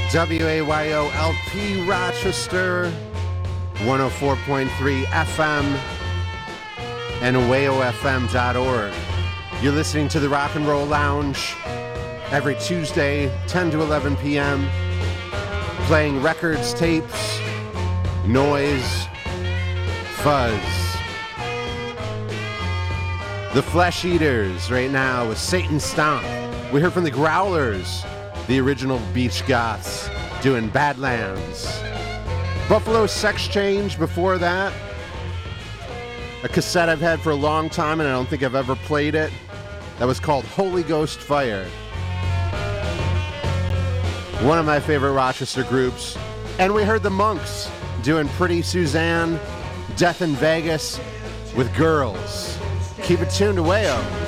WAYO LP Rochester, 104.3 FM, and wayofm.org. You're listening to the Rock and Roll Lounge every Tuesday, 10 to 11 p.m., playing records, tapes, noise, fuzz. The Flesh Eaters right now with Satan Stomp. We heard from the Growlers, the original Beach Goths, doing Badlands. Buffalo Sex Change before that. A cassette I've had for a long time and I don't think I've ever played it. That was called Holy Ghost Fire. One of my favorite Rochester groups. And we heard the Monks doing Pretty Suzanne, Death in Vegas with Girls. Keep it tuned to WAYO.